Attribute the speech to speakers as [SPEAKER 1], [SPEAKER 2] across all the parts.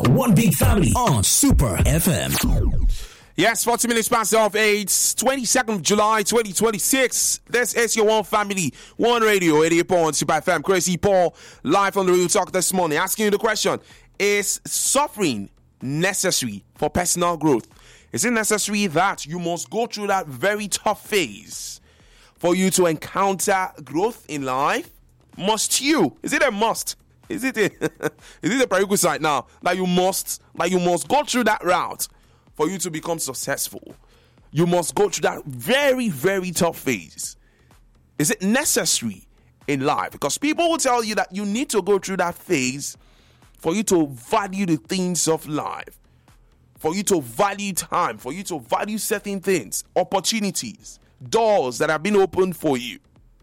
[SPEAKER 1] One big family on Super FM.
[SPEAKER 2] Yes, 40 minutes past 8, 22nd of July, 2026. This is your One Family, One Radio, 88.1 Super FM. Crazy Paul, live on the Real Talk this morning. Asking you the question, is suffering necessary for personal growth? Is it necessary that you must go through that very tough phase for you to encounter growth in life? Must you? Is it a must? Is it a prerequisite now that you must go through that route for you to become successful? You must go through that very, very tough phase. Is it necessary in life? Because people will tell you that you need to go through that phase for you to value the things of life, for you to value time, for you to value certain things, opportunities, doors that have been opened for you.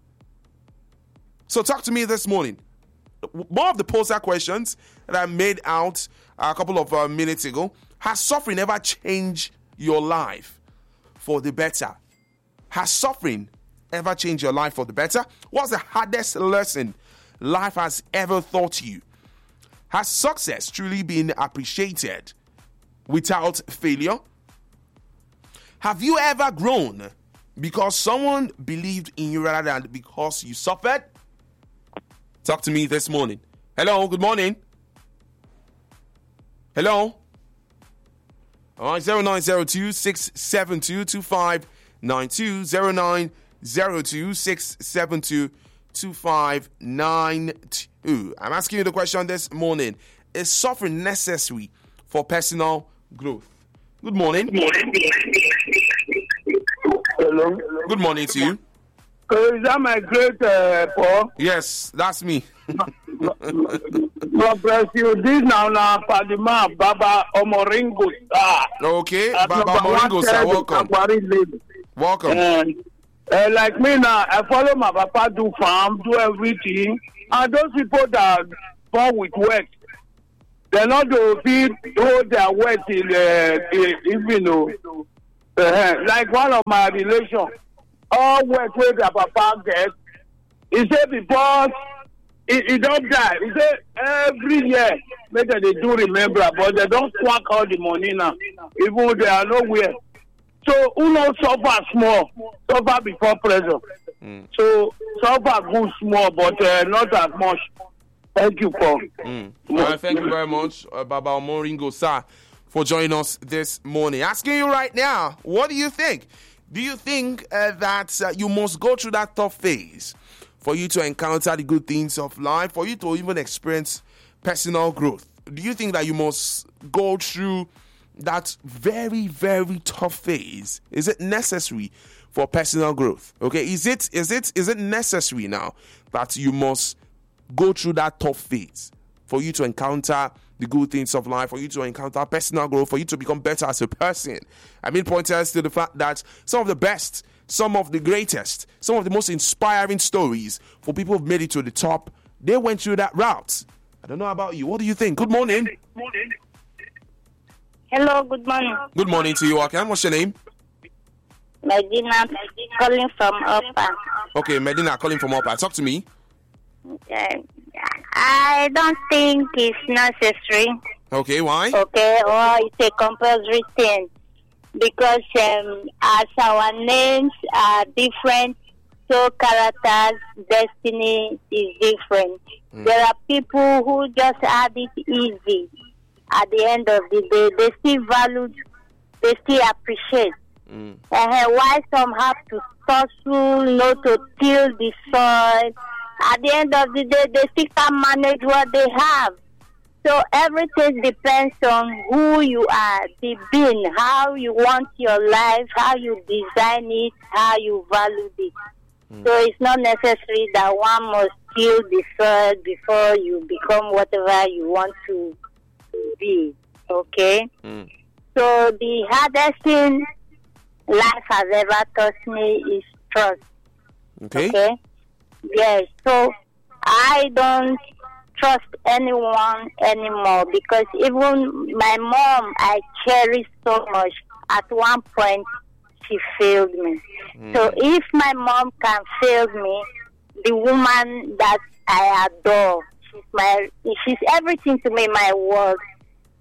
[SPEAKER 2] So talk to me this morning. More of the poster questions that I made out a couple of minutes ago. Has suffering ever changed your life for the better? Has suffering ever changed your life for the better? What's the hardest lesson life has ever taught you? Has success truly been appreciated without failure? Have you ever grown because someone believed in you rather than because you suffered? Talk to me this morning. Hello, good morning. Hello. All right, 0902-672-2592, 0902-672-2592. I'm asking you the question this morning. Is suffering necessary for personal growth? Good morning.
[SPEAKER 3] Hello.
[SPEAKER 2] Good morning to you.
[SPEAKER 3] Is that my great Paul?
[SPEAKER 2] Yes, that's me.
[SPEAKER 3] God bless you. This now Padima Baba Omoringo sir.
[SPEAKER 2] Okay, Baba Omoringo sir, welcome. Welcome.
[SPEAKER 3] Like me now, I follow my papa, do farm, do everything. And those people that born with work, they're not to feed hold their work till like one of my relations. All work where their papa gets, he said because he don't die. He said every year, maybe they do remember, but they don't quack all the money now. Even they are nowhere. So who knows suffer small, suffer before pressure. So suffer good small, but not as much. Thank you, Paul.
[SPEAKER 2] All right, thank you very much, Baba Omoringo sir, for joining us this morning. Asking you right now, what do you think? Do you think that you must go through that tough phase for you to encounter the good things of life, for you to even experience personal growth? Do you think that you must go through that very, very tough phase? Is it necessary for personal growth? Okay, is it necessary now that you must go through that tough phase for you to encounter the good things of life, for you to encounter personal growth, for you to become better as a person? I mean, pointers to the fact that some of the best, some of the greatest, some of the most inspiring stories for people who've made it to the top, they went through that route. I don't know about you. What do you think? Good morning.
[SPEAKER 4] Hello, good morning.
[SPEAKER 2] Good morning to you, Akan. What's your name?
[SPEAKER 4] Medina, calling from Upper.
[SPEAKER 2] Okay, Medina, calling from Upper. Talk to me.
[SPEAKER 4] I don't think it's necessary.
[SPEAKER 2] Okay, why?
[SPEAKER 4] Okay, or it's a compulsory thing. Because as our names are different, so characters, destiny is different. There are people who just had it easy. At the end of the day, they still value, they still appreciate. Why some have to tussle, to till the soil. At the end of the day, they still can manage what they have. So everything depends on who you are, the being, how you want your life, how you design it, how you value it. So it's not necessary that one must till the soil before you become whatever you want to be. Okay? So the hardest thing life has ever taught me is trust. Okay? Yes. So I don't trust anyone anymore because even my mom I cherish so much. At one point, she failed me. So if my mom can fail me, the woman that I adore, she's everything to me, my world.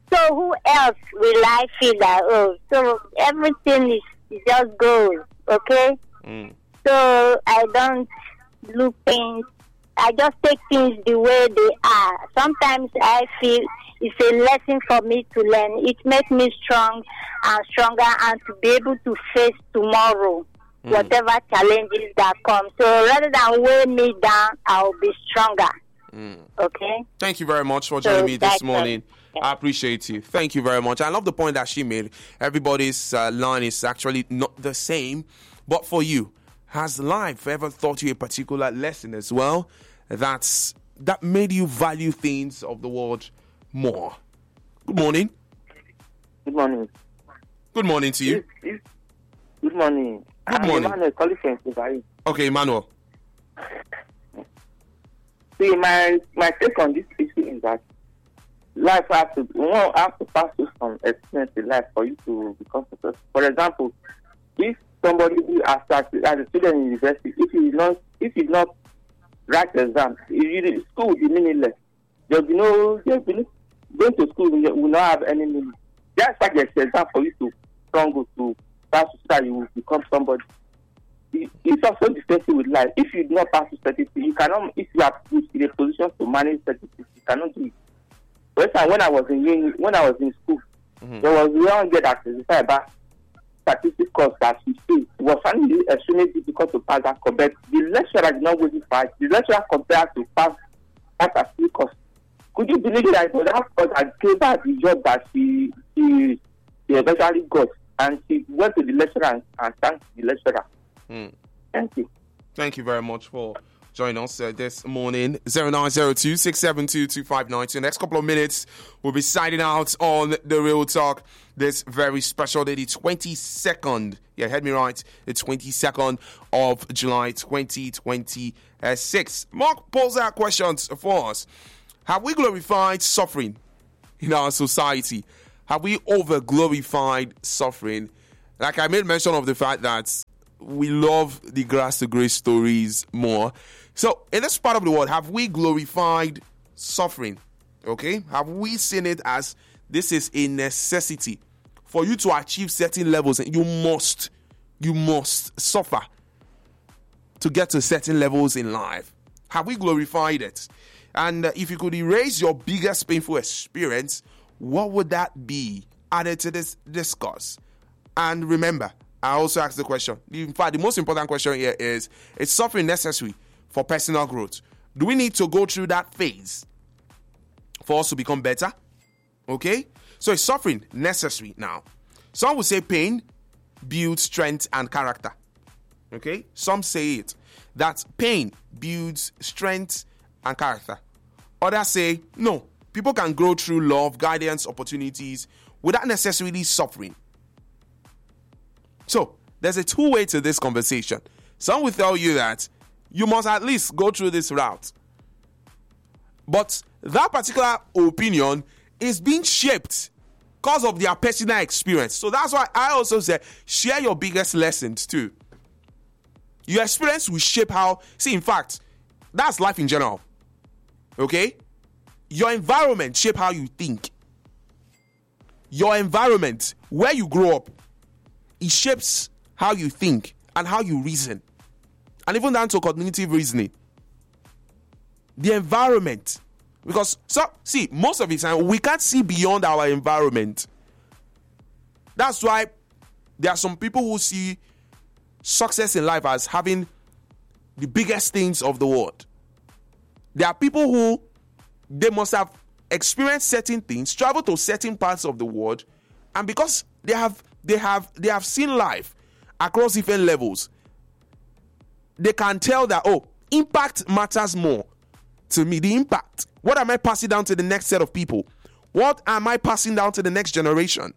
[SPEAKER 4] So who else will I feel that, oh, so everything is just gold, okay? So I don't look things, I just take things the way they are. Sometimes I feel it's a lesson for me to learn. It makes me strong and stronger and to be able to face tomorrow, whatever challenges that come. So rather than weigh me down, I'll be stronger. Okay?
[SPEAKER 2] Thank you very much for joining me this morning. I appreciate you. Thank you very much. I love the point that she made. Everybody's line is actually not the same. But for you, has life ever taught you a particular lesson as well that made you value things of the world more? Good morning.
[SPEAKER 5] Good morning.
[SPEAKER 2] Good morning to you.
[SPEAKER 5] Good morning.
[SPEAKER 2] Good morning.
[SPEAKER 5] Emmanuel, calling from Ivory.
[SPEAKER 2] Okay, Emmanuel.
[SPEAKER 5] See, my take on this issue is that life has to pass through some experience in life for you to become successful. For example, if somebody who as a student in university, if you not write exams, school will be meaningless. Going to school will not have any meaning. That's why there's an exam for you to struggle to pass so that you will become somebody. It's also the same thing with life. If you do not pass statistics, you cannot. If you are put in a position to manage statistics, you cannot do it. For example, when I was in school, there was one girl that testified about statistics course that she said was finding it extremely difficult to pass that course. But the lecturer did not go this far. The lecturer compared to pass that statistics course. Could you believe that it was that course that gave her the job that she eventually got, and she went to the lecturer and thanked the lecturer. Thank you.
[SPEAKER 2] Thank you very much for joining us this morning. 0902-672-2592. Next couple of minutes, we'll be signing out on The Real Talk this very special day, the 22nd. Yeah, heard me right. The 22nd of July, 2026. Mark posed our questions for us. Have we glorified suffering in our society? Have we over-glorified suffering? Like I made mention of the fact that we love the grass to grace stories more. So, in this part of the world, have we glorified suffering? Okay? Have we seen it as this is a necessity for you to achieve certain levels, and you must suffer to get to certain levels in life? Have we glorified it? And if you could erase your biggest painful experience, what would that be added to this discourse? And remember, I also asked the question. In fact, the most important question here is suffering necessary for personal growth? Do we need to go through that phase for us to become better? Okay? So is suffering necessary now? Some will say pain builds strength and character. Okay? Some say it. That pain builds strength and character. Others say, no, people can grow through love, guidance, opportunities without necessarily suffering. So, there's a two-way to this conversation. Some will tell you that you must at least go through this route. But that particular opinion is being shaped because of their personal experience. So that's why I also say, share your biggest lessons too. Your experience will shape how... See, in fact, that's life in general. Okay? Your environment shape how you think. Your environment, where you grow up, it shapes how you think and how you reason. And even down to cognitive reasoning. The environment. Because, most of the time, we can't see beyond our environment. That's why there are some people who see success in life as having the biggest things of the world. There are people who, they must have experienced certain things, traveled to certain parts of the world, and because they have seen life across different levels, they can tell that, impact matters more to me. The impact. What am I passing down to the next set of people? What am I passing down to the next generation?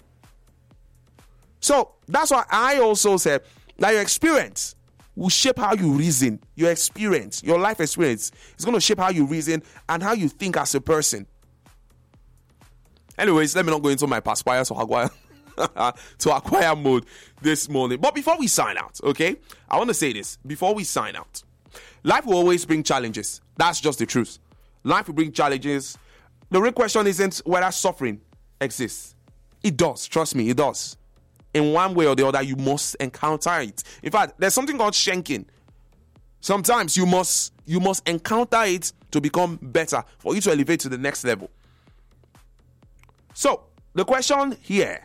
[SPEAKER 2] So that's why I also said that your experience will shape how you reason. Your experience, your life experience is going to shape how you reason and how you think as a person. Anyways, let me not go into my perspire to acquire mode this morning. But before we sign out, okay, I want to say this. Before we sign out, life will always bring challenges. That's just the truth. Life will bring challenges. The real question isn't whether suffering exists. It does. Trust me, it does. In one way or the other, you must encounter it. In fact, there's something called shanking. Sometimes you must encounter it to become better, for you to elevate to the next level. So, the question here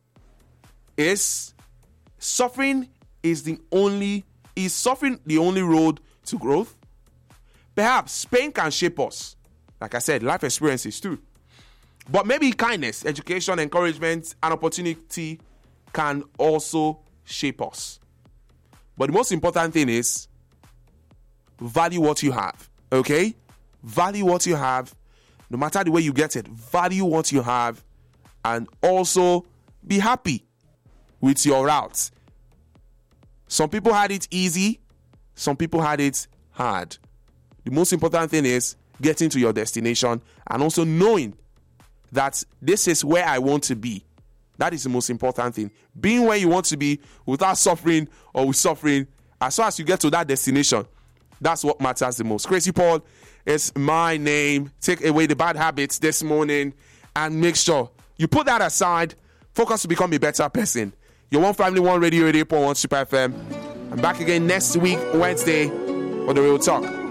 [SPEAKER 2] is suffering the only road to growth? Perhaps pain can shape us. Like I said, life experiences too. But maybe kindness, education, encouragement, and opportunity can also shape us. But the most important thing is value what you have. Okay? Value what you have. No matter the way you get it, value what you have, and also be happy with your route. Some people had it easy, some people had it hard. The most important thing is getting to your destination and also knowing that this is where I want to be. That is the most important thing. Being where you want to be without suffering or with suffering, as far as you get to that destination, that's what matters the most. Crazy Paul is my name. Take away the bad habits this morning and make sure you put that aside. Focus to become a better person. Your One Family, One Radio, 88.1 Super FM. I'm back again next week, Wednesday, for The Real Talk.